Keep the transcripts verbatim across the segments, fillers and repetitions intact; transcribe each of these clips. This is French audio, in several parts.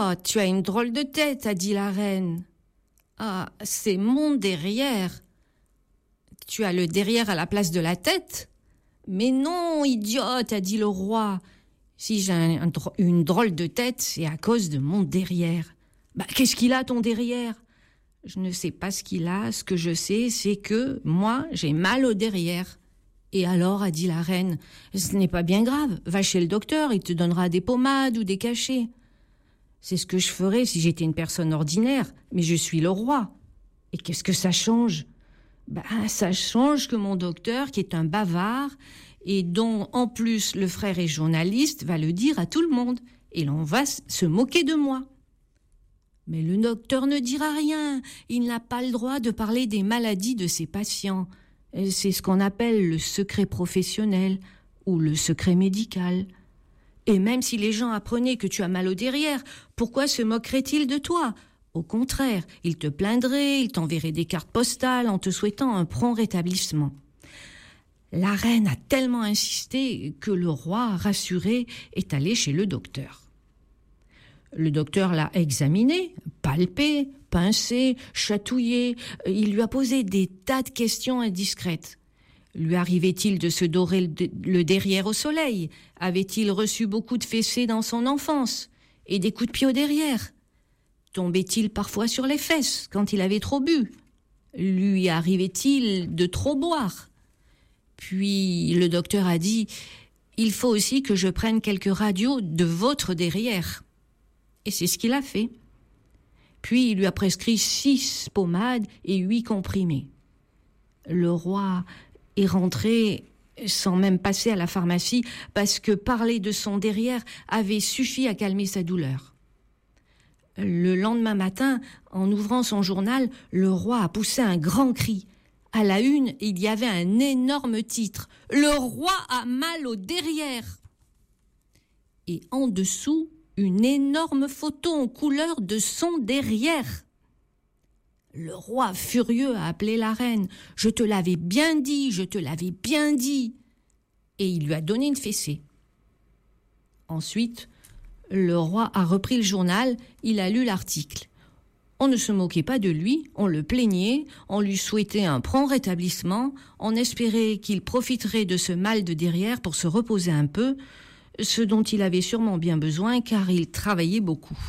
Oh, tu as une drôle de tête, a dit la reine. Ah, c'est mon derrière. Tu as le derrière à la place de la tête? Mais non, idiote, a dit le roi. Si j'ai un, un, une drôle de tête, c'est à cause de mon derrière. Bah, qu'est-ce qu'il a, ton derrière? Je ne sais pas ce qu'il a. Ce que je sais, c'est que moi, j'ai mal au derrière. Et alors, a dit la reine, ce n'est pas bien grave. Va chez le docteur, il te donnera des pommades ou des cachets. C'est ce que je ferais si j'étais une personne ordinaire, mais je suis le roi. Et qu'est-ce que ça change? Bah, ça change que mon docteur, qui est un bavard, et dont, en plus, le frère est journaliste, va le dire à tout le monde. Et l'on va se moquer de moi. Mais le docteur ne dira rien. Il n'a pas le droit de parler des maladies de ses patients. C'est ce qu'on appelle le secret professionnel ou le secret médical. Et même si les gens apprenaient que tu as mal au derrière, pourquoi se moqueraient-ils de toi? Au contraire, ils te plaindraient, ils t'enverraient des cartes postales en te souhaitant un prompt rétablissement. La reine a tellement insisté que le roi, rassuré, est allé chez le docteur. Le docteur l'a examiné, palpé, pincé, chatouillé. Il lui a posé des tas de questions indiscrètes. Lui arrivait-il de se dorer le, de- le derrière au soleil? Avait-il reçu beaucoup de fessées dans son enfance? Et des coups de pied au derrière? Tombait-il parfois sur les fesses quand il avait trop bu? Lui arrivait-il de trop boire? Puis le docteur a dit « Il faut aussi que je prenne quelques radios de votre derrière ». Et c'est ce qu'il a fait. Puis il lui a prescrit six pommades et huit comprimés. Le roi est rentré sans même passer à la pharmacie parce que parler de son derrière avait suffi à calmer sa douleur. Le lendemain matin, en ouvrant son journal, le roi a poussé un grand cri. À la une, il y avait un énorme titre. « Le roi a mal au derrière !» Et en dessous, une énorme photo en couleur de son derrière. Le roi, furieux, a appelé la reine. « Je te l'avais bien dit, je te l'avais bien dit !» Et il lui a donné une fessée. Ensuite, le roi a repris le journal, il a lu l'article. On ne se moquait pas de lui, on le plaignait, on lui souhaitait un prompt rétablissement, on espérait qu'il profiterait de ce mal de derrière pour se reposer un peu, ce dont il avait sûrement bien besoin car il travaillait beaucoup.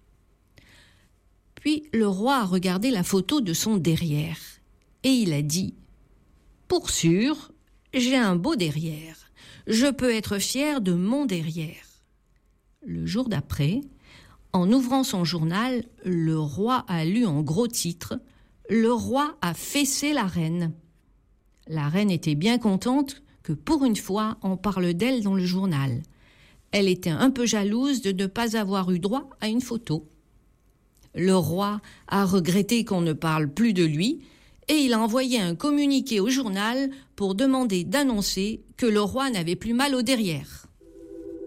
Puis le roi a regardé la photo de son derrière et il a dit « Pour sûr, j'ai un beau derrière, je peux être fier de mon derrière. » Le jour d'après, en ouvrant son journal, le roi a lu en gros titre « Le roi a fessé la reine ». La reine était bien contente que pour une fois on parle d'elle dans le journal. Elle était un peu jalouse de ne pas avoir eu droit à une photo. Le roi a regretté qu'on ne parle plus de lui et il a envoyé un communiqué au journal pour demander d'annoncer que le roi n'avait plus mal au derrière.